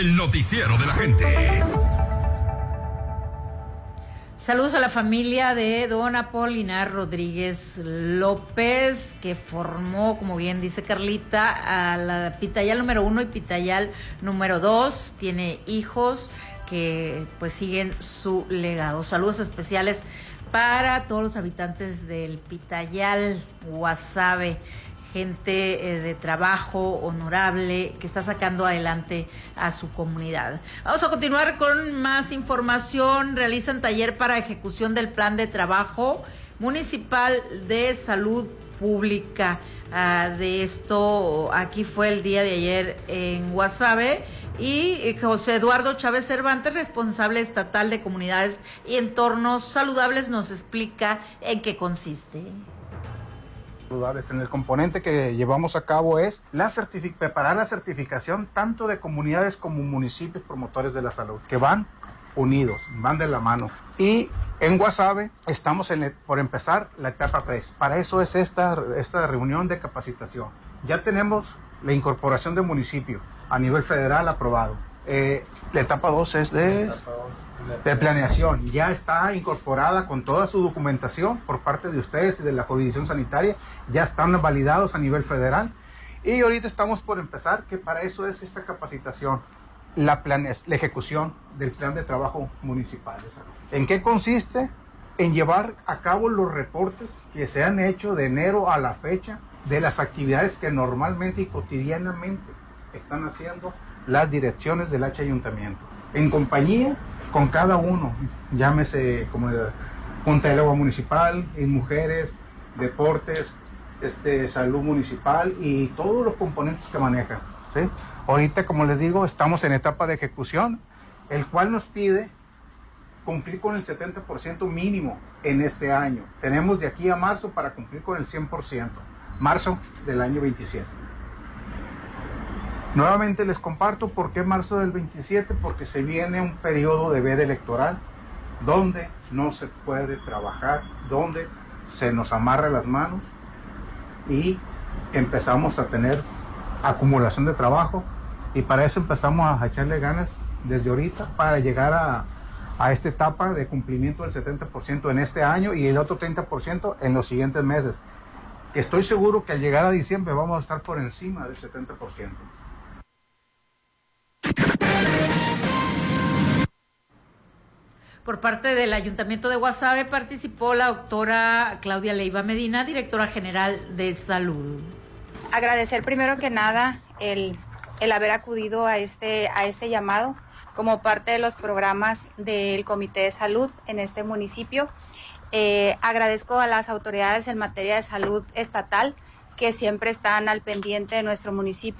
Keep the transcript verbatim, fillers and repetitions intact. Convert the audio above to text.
El noticiero de la gente. Saludos a la familia de don Apolinar Rodríguez López, que formó, como bien dice Carlita, a la Pitayal número uno y Pitayal número dos. Tiene hijos que pues siguen su legado. Saludos especiales para todos los habitantes del Pitayal, Guasave, gente eh, de trabajo honorable que está sacando adelante a su comunidad. Vamos a continuar con más información. Realizan taller para ejecución del plan de trabajo municipal de salud pública. Uh, de esto, aquí fue el día de ayer en Guasave, y José Eduardo Chávez Cervantes, responsable estatal de comunidades y entornos saludables, nos explica en qué consiste. En el componente que llevamos a cabo es la certific- preparar la certificación tanto de comunidades como municipios promotores de la salud, que van unidos, van de la mano. Y en Guasave estamos en el, por empezar la etapa tres. Para eso es esta, esta reunión de capacitación. Ya tenemos la incorporación de municipio a nivel federal aprobado. Eh, la etapa dos es de, de planeación, ya está incorporada con toda su documentación por parte de ustedes y de la jurisdicción sanitaria, ya están validados a nivel federal, y ahorita estamos por empezar, que para eso es esta capacitación, la, plane, la ejecución del plan de trabajo municipal. ¿En qué consiste? En llevar a cabo los reportes que se han hecho de enero a la fecha de las actividades que normalmente y cotidianamente están haciendo las direcciones del H ayuntamiento, en compañía con cada uno, llámese como Junta del Agua Municipal, en mujeres, deportes, este, salud municipal y todos los componentes que maneja, ¿sí? Ahorita, como les digo, estamos en etapa de ejecución, el cual nos pide cumplir con el setenta por ciento mínimo en este año. Tenemos de aquí a marzo para cumplir con el cien por ciento, marzo del año veintisiete. Nuevamente les comparto por qué marzo del veintisiete, porque se viene un periodo de veda electoral donde no se puede trabajar, donde se nos amarra las manos y empezamos a tener acumulación de trabajo, y para eso empezamos a echarle ganas desde ahorita para llegar a, a esta etapa de cumplimiento del setenta por ciento en este año y el otro treinta por ciento en los siguientes meses, que estoy seguro que al llegar a diciembre vamos a estar por encima del setenta por ciento. Por parte del Ayuntamiento de Guasave participó la doctora Claudia Leiva Medina, directora general de salud. Agradecer primero que nada el, el haber acudido a este, a este llamado como parte de los programas del Comité de Salud en este municipio. Eh, agradezco a las autoridades en materia de salud estatal que siempre están al pendiente de nuestro municipio.